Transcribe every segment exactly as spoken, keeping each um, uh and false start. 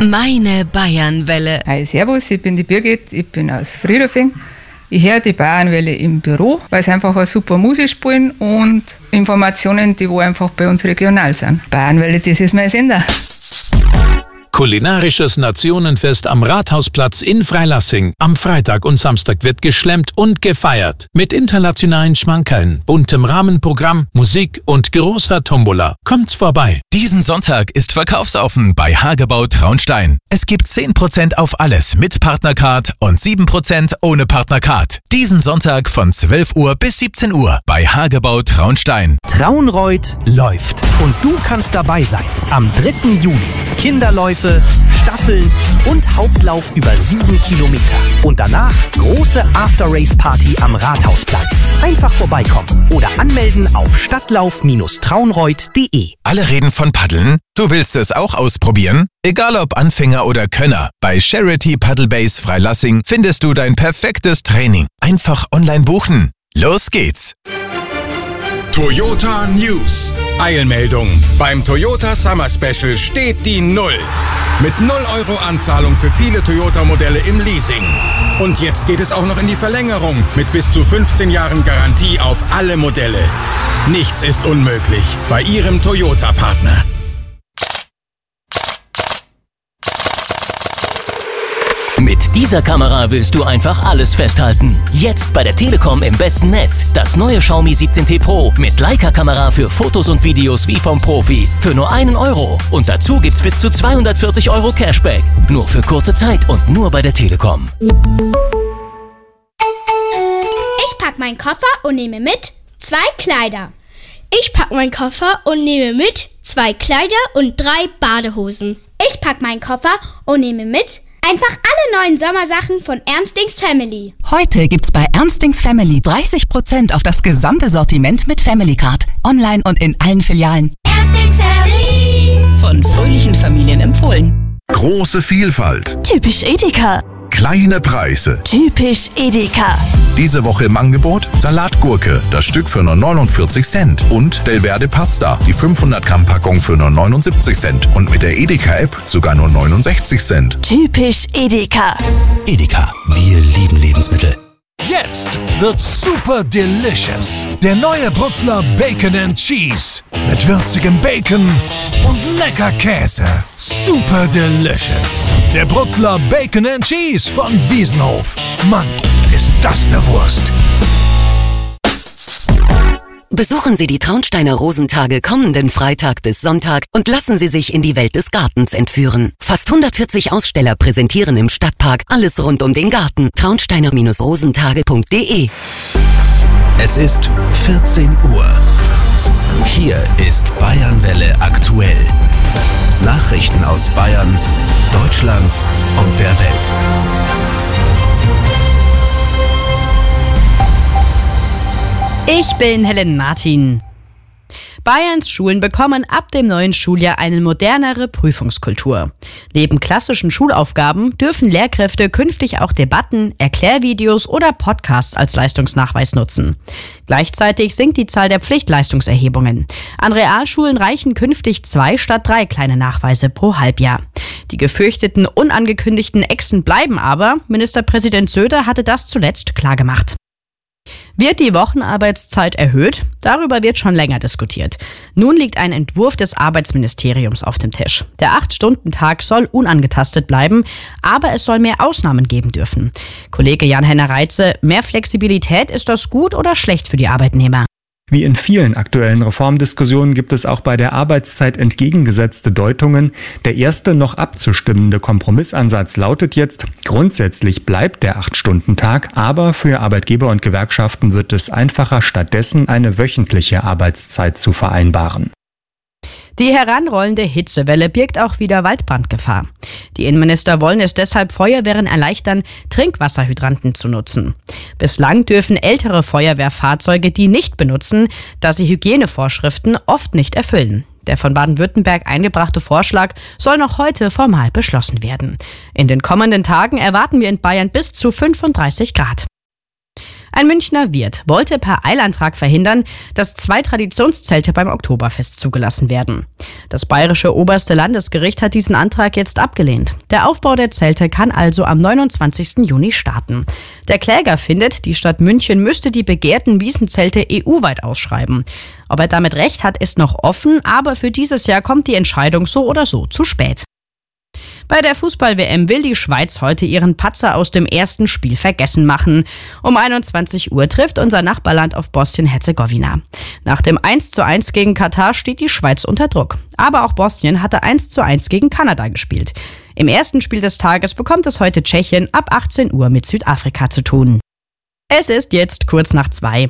Meine Bayernwelle. Hi, servus, ich bin die Birgit, ich bin aus Friedrichshain. Ich höre die Bayernwelle im Büro, weil sie einfach eine super Musik spielen und Informationen, die wo einfach bei uns regional sind. Bayernwelle, das ist mein Sender. Kulinarisches Nationenfest am Rathausplatz in Freilassing. Am Freitag und Samstag wird geschlemmt und gefeiert. Mit internationalen Schmankerln, buntem Rahmenprogramm, Musik und großer Tombola. Kommt's vorbei. Diesen Sonntag ist verkaufsoffen bei Hagebau Traunstein. Es gibt zehn Prozent auf alles mit Partnercard und sieben Prozent ohne Partnercard. Diesen Sonntag von zwölf Uhr bis siebzehn Uhr bei Hagebau Traunstein. Traunreut läuft und du kannst dabei sein. Am dritten Juli. Kinderläufe, Staffeln und Hauptlauf über sieben Kilometer. Und danach große After-Race-Party am Rathausplatz. Einfach vorbeikommen oder anmelden auf stadtlauf Bindestrich traunreut punkt de. Alle reden von Paddeln? Du willst es auch ausprobieren? Egal ob Anfänger oder Könner, bei Charity Paddle Base Freilassing findest du dein perfektes Training. Einfach online buchen. Los geht's! Toyota News. Eilmeldung. Beim Toyota Summer Special steht die Null. Mit null Euro Anzahlung für viele Toyota-Modelle im Leasing. Und jetzt geht es auch noch in die Verlängerung mit bis zu fünfzehn Jahren Garantie auf alle Modelle. Nichts ist unmöglich bei Ihrem Toyota-Partner. Mit dieser Kamera willst du einfach alles festhalten. Jetzt bei der Telekom im besten Netz. Das neue Xiaomi siebzehn T Pro mit Leica-Kamera für Fotos und Videos wie vom Profi. Für nur einen Euro. Und dazu gibt's bis zu zweihundertvierzig Euro Cashback. Nur für kurze Zeit und nur bei der Telekom. Ich pack meinen Koffer und nehme mit zwei Kleider. Ich pack meinen Koffer und nehme mit zwei Kleider und drei Badehosen. Ich pack meinen Koffer und nehme mit einfach alle neuen Sommersachen von Ernstings Family. Heute gibt's bei Ernstings Family dreißig Prozent auf das gesamte Sortiment mit Family Card. Online und in allen Filialen. Ernstings Family. Von fröhlichen Familien empfohlen. Große Vielfalt. Typisch Edeka. Kleine Preise. Typisch Edeka. Diese Woche im Angebot Salatgurke, das Stück für nur neunundvierzig Cent. Und Delverde Pasta, die fünfhundert Gramm Packung für nur neunundsiebzig Cent. Und mit der Edeka-App sogar nur neunundsechzig Cent. Typisch Edeka. Edeka, wir lieben Lebensmittel. Jetzt wird's super delicious. Der neue Brutzler Bacon and Cheese. Mit würzigem Bacon und lecker Käse. Super delicious. Der Brutzler Bacon and Cheese von Wiesenhof. Mann, ist das eine Wurst. Besuchen Sie die Traunsteiner Rosentage kommenden Freitag bis Sonntag und lassen Sie sich in die Welt des Gartens entführen. Fast hundertvierzig Aussteller präsentieren im Stadtpark alles rund um den Garten. traunsteiner rosentage punkt de. Es ist vierzehn Uhr. Hier ist Bayernwelle aktuell. Nachrichten aus Bayern, Deutschland und der Welt. Ich bin Helen Martin. Bayerns Schulen bekommen ab dem neuen Schuljahr eine modernere Prüfungskultur. Neben klassischen Schulaufgaben dürfen Lehrkräfte künftig auch Debatten, Erklärvideos oder Podcasts als Leistungsnachweis nutzen. Gleichzeitig sinkt die Zahl der Pflichtleistungserhebungen. An Realschulen reichen künftig zwei statt drei kleine Nachweise pro Halbjahr. Die gefürchteten, unangekündigten Echsen bleiben aber. Ministerpräsident Söder hatte das zuletzt klargemacht. Wird die Wochenarbeitszeit erhöht? Darüber wird schon länger diskutiert. Nun liegt ein Entwurf des Arbeitsministeriums auf dem Tisch. Der acht-Stunden-Tag soll unangetastet bleiben, aber es soll mehr Ausnahmen geben dürfen. Kollege Jan-Henner Reitze, mehr Flexibilität, ist das gut oder schlecht für die Arbeitnehmer? Wie in vielen aktuellen Reformdiskussionen gibt es auch bei der Arbeitszeit entgegengesetzte Deutungen. Der erste noch abzustimmende Kompromissansatz lautet jetzt, grundsätzlich bleibt der acht-Stunden-Tag, aber für Arbeitgeber und Gewerkschaften wird es einfacher, stattdessen eine wöchentliche Arbeitszeit zu vereinbaren. Die heranrollende Hitzewelle birgt auch wieder Waldbrandgefahr. Die Innenminister wollen es deshalb Feuerwehren erleichtern, Trinkwasserhydranten zu nutzen. Bislang dürfen ältere Feuerwehrfahrzeuge die nicht benutzen, da sie Hygienevorschriften oft nicht erfüllen. Der von Baden-Württemberg eingebrachte Vorschlag soll noch heute formal beschlossen werden. In den kommenden Tagen erwarten wir in Bayern bis zu fünfunddreißig Grad. Ein Münchner Wirt wollte per Eilantrag verhindern, dass zwei Traditionszelte beim Oktoberfest zugelassen werden. Das bayerische oberste Landesgericht hat diesen Antrag jetzt abgelehnt. Der Aufbau der Zelte kann also am neunundzwanzigsten Juni starten. Der Kläger findet, die Stadt München müsste die begehrten Wiesenzelte E U-weit ausschreiben. Ob er damit recht hat, ist noch offen, aber für dieses Jahr kommt die Entscheidung so oder so zu spät. Bei der Fußball-W M will die Schweiz heute ihren Patzer aus dem ersten Spiel vergessen machen. Um einundzwanzig Uhr trifft unser Nachbarland auf Bosnien-Herzegowina. Nach dem eins zu eins gegen Katar steht die Schweiz unter Druck. Aber auch Bosnien hatte eins zu eins gegen Kanada gespielt. Im ersten Spiel des Tages bekommt es heute Tschechien ab achtzehn Uhr mit Südafrika zu tun. Es ist jetzt kurz nach zwei.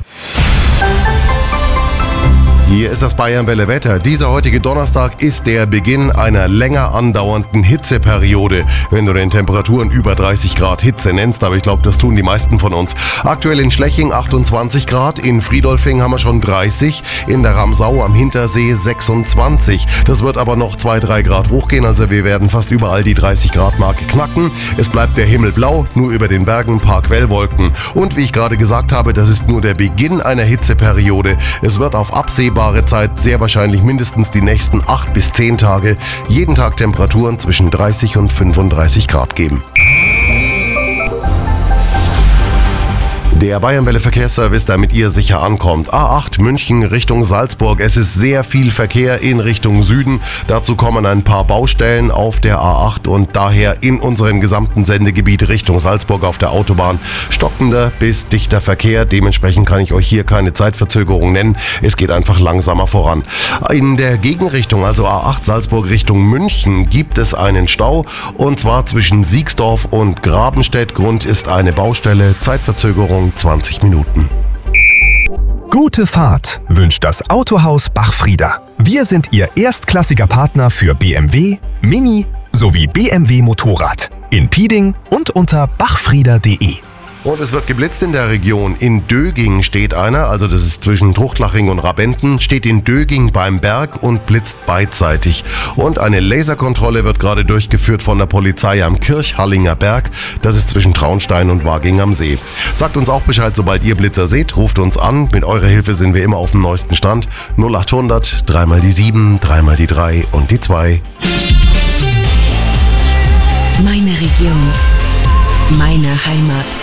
Hier ist das Bayern-Welle Wetter. Dieser heutige Donnerstag ist der Beginn einer länger andauernden Hitzeperiode. Wenn du den Temperaturen über dreißig Grad Hitze nennst, aber ich glaube, das tun die meisten von uns. Aktuell in Schleching achtundzwanzig Grad, in Friedolfing haben wir schon dreißig, in der Ramsau am Hintersee sechsundzwanzig. Das wird aber noch zwei, drei Grad hochgehen, also wir werden fast überall die dreißig Grad Marke knacken. Es bleibt der Himmel blau, nur über den Bergen ein paar Quellwolken. Und wie ich gerade gesagt habe, das ist nur der Beginn einer Hitzeperiode. Es wird auf absehbar Zeit sehr wahrscheinlich mindestens die nächsten acht bis zehn Tage jeden Tag Temperaturen zwischen dreißig und fünfunddreißig Grad geben. Der Bayern-Welle Verkehrsservice, damit ihr sicher ankommt. A acht München Richtung Salzburg. Es ist sehr viel Verkehr in Richtung Süden. Dazu kommen ein paar Baustellen auf der A acht und daher in unserem gesamten Sendegebiet Richtung Salzburg auf der Autobahn stockender bis dichter Verkehr. Dementsprechend kann ich euch hier keine Zeitverzögerung nennen. Es geht einfach langsamer voran. In der Gegenrichtung, also A acht Salzburg Richtung München, gibt es einen Stau und zwar zwischen Siegsdorf und Grabenstedt. Grund ist eine Baustelle. Zeitverzögerung zwanzig Minuten. Gute Fahrt wünscht das Autohaus Bachfrieder. Wir sind Ihr erstklassiger Partner für B M W, Mini sowie B M W Motorrad. In Pieding und unter bachfrieder punkt de. Und es wird geblitzt in der Region. In Döging steht einer, also das ist zwischen Truchtlaching und Rabenten, steht in Döging beim Berg und blitzt beidseitig. Und eine Laserkontrolle wird gerade durchgeführt von der Polizei am Kirchhallinger Berg. Das ist zwischen Traunstein und Waging am See. Sagt uns auch Bescheid, sobald ihr Blitzer seht, ruft uns an. Mit eurer Hilfe sind wir immer auf dem neuesten Stand. null achthundert, dreimal die sieben, dreimal die drei und die zwei. Meine Region. Meine Heimat.